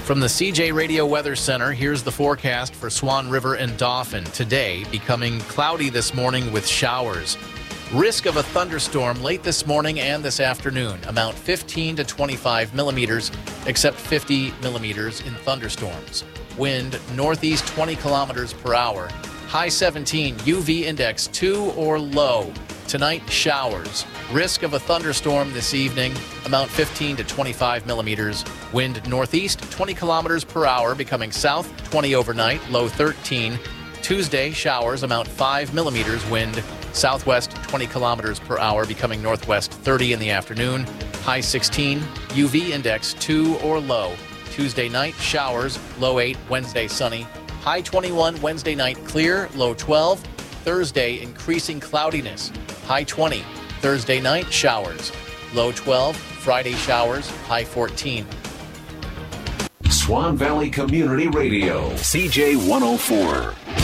From the CJ Radio Weather Center, here's the forecast for Swan River and Dauphin. Today, becoming cloudy this morning with showers. Risk of a thunderstorm late this morning and this afternoon. Amount 15 to 25 millimeters, except 50 millimeters in thunderstorms. Wind northeast 20 kilometers per hour. High 17, UV index 2 or low. Tonight, showers. Risk of a thunderstorm this evening. Amount 15 to 25 millimeters. Wind northeast 20 kilometers per hour, becoming south 20 overnight. Low 13. Tuesday, showers. Amount 5 millimeters. Wind southwest 20 kilometers per hour, becoming northwest 30 in the afternoon. High 16. UV index 2 or low. Tuesday night, showers. Low 8. Wednesday, sunny. High 21. Wednesday night, clear. Low 12. Thursday, increasing cloudiness. High 20. Thursday night, showers. Low 12. Friday, showers. High 14. Swan Valley Community Radio, CJ 104.